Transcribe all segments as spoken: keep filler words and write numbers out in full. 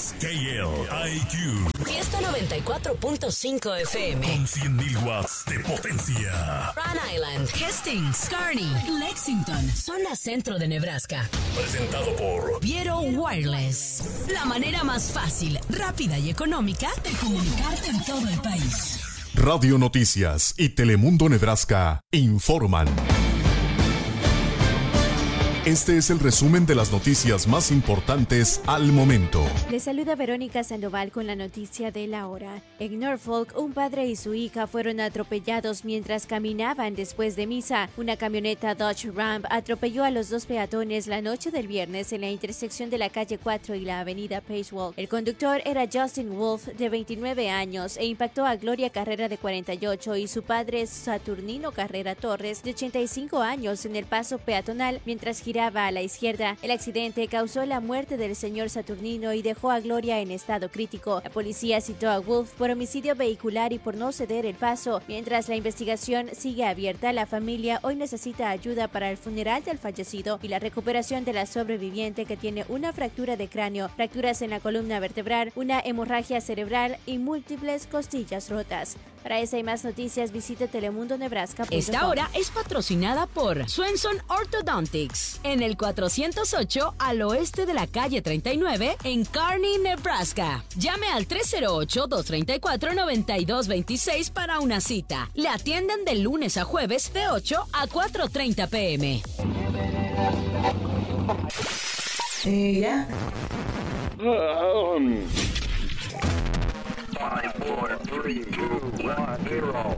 es K L I Q. Fiesta noventa y cuatro punto cinco F M. Con cien mil watts de potencia. Rhode Island, Hastings, Kearney, Lexington, zona centro de Nebraska. Presentado por Viero Wireless. La manera más fácil, rápida y económica de comunicarte en todo el país. Radio Noticias y Telemundo Nebraska informan. Este es el resumen de las noticias más importantes al momento. Les saluda Verónica Sandoval con la noticia de la hora. En Norfolk, un padre y su hija fueron atropellados mientras caminaban después de misa. Una camioneta Dodge Ram atropelló a los dos peatones la noche del viernes en la intersección de la calle cuatro y la avenida Pacewalk. El conductor era Justin Wolf, de veintinueve años, e impactó a Gloria Carrera, de cuarenta y ocho, y su padre Saturnino Carrera Torres, de ochenta y cinco años, en el paso peatonal mientras giraba giraba a la izquierda. El accidente causó la muerte del señor Saturnino y dejó a Gloria en estado crítico. La policía citó a Wolf por homicidio vehicular y por no ceder el paso. Mientras la investigación sigue abierta, la familia hoy necesita ayuda para el funeral del fallecido y la recuperación de la sobreviviente, que tiene una fractura de cráneo, fracturas en la columna vertebral, una hemorragia cerebral y múltiples costillas rotas. Para esa y más noticias, visite telemundo nebraska punto com. Esta hora es patrocinada por Swenson Orthodontics, en el cuatrocientos ocho al oeste de la calle treinta y nueve en Kearney, Nebraska. Llame al tres cero ocho, dos tres cuatro, nueve dos dos seis para una cita. Le atienden de lunes a jueves de ocho a cuatro treinta pm. Eh, ya. Um. five, four, three, two, one, zero.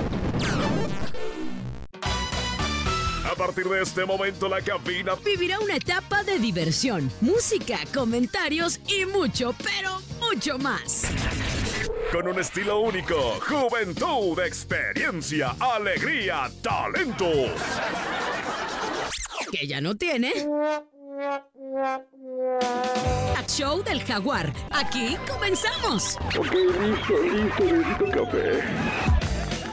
A partir de este momento, la cabina vivirá una etapa de diversión, música, comentarios y mucho, pero mucho más. Con un estilo único, juventud, experiencia, alegría, talento. Que ya no tiene. Talk Show del Jaguar. Aquí comenzamos. Ok, listo, listo, necesito café.